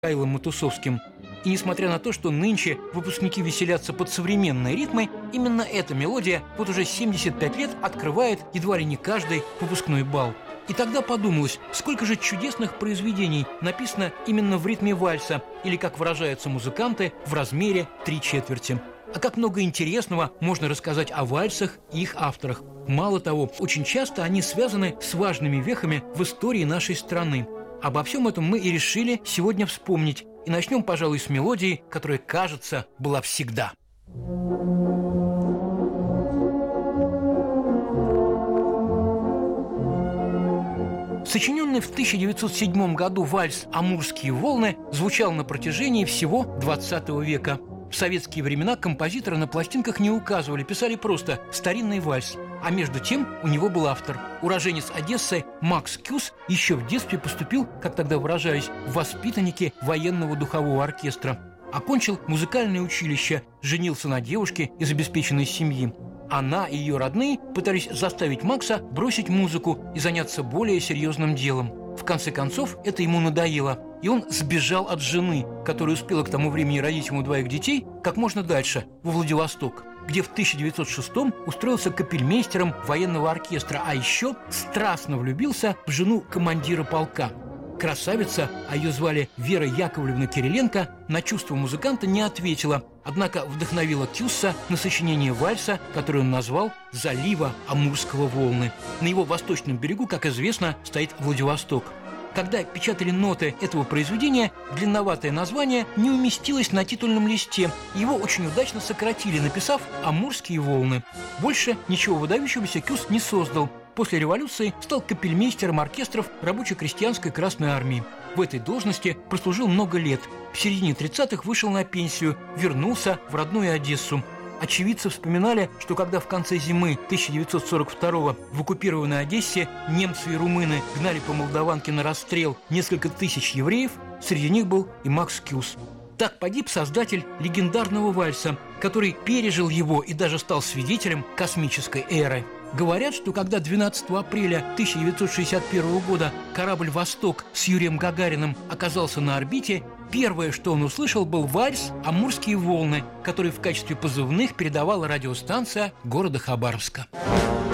Михаилом Матусовским. И несмотря на то, что нынче выпускники веселятся под современные ритмы, именно эта мелодия вот уже 75 лет открывает едва ли не каждый выпускной бал. И тогда подумалось, сколько же чудесных произведений написано именно в ритме вальса, или, как выражаются музыканты, в размере 3/4. А как много интересного можно рассказать о вальсах и их авторах. Мало того, очень часто они связаны с важными вехами в истории нашей страны. Обо всем этом мы и решили сегодня вспомнить. И начнем, пожалуй, с мелодии, которая, кажется, была всегда. Сочиненный в 1907 году вальс «Амурские волны» звучал на протяжении всего XX века. В советские времена композитора на пластинках не указывали, писали просто «старинный вальс». А между тем у него был автор. Уроженец Одессы Макс Кюс еще в детстве поступил, как тогда выражались, в воспитанники военного духового оркестра. Окончил музыкальное училище, женился на девушке из обеспеченной семьи. Она и ее родные пытались заставить Макса бросить музыку и заняться более серьезным делом. В конце концов, это ему надоело, и он сбежал от жены, которая успела к тому времени родить ему 2 детей, как можно дальше, во Владивосток, где в 1906-м устроился капельмейстером военного оркестра, а еще страстно влюбился в жену командира полка. Красавица, а ее звали Вера Яковлевна Кириленко, на чувства музыканта не ответила, однако вдохновила Кюсса на сочинение вальса, который он назвал «Залива Амурского волны». На его восточном берегу, как известно, стоит Владивосток. Когда печатали ноты этого произведения, длинноватое название не уместилось на титульном листе. Его очень удачно сократили, написав «Амурские волны». Больше ничего выдающегося Кюс не создал. После революции стал капельмейстером оркестров рабоче-крестьянской Красной Армии. В этой должности прослужил много лет. В середине 30-х вышел на пенсию, вернулся в родную Одессу. Очевидцы вспоминали, что когда в конце зимы 1942-го в оккупированной Одессе немцы и румыны гнали по Молдаванке на расстрел несколько тысяч евреев, среди них был и Макс Кюс. Так погиб создатель легендарного вальса, который пережил его и даже стал свидетелем космической эры. Говорят, что когда 12 апреля 1961 года корабль «Восток» с Юрием Гагариным оказался на орбите, первое, что он услышал, был вальс «Амурские волны», который в качестве позывных передавала радиостанция города Хабаровска.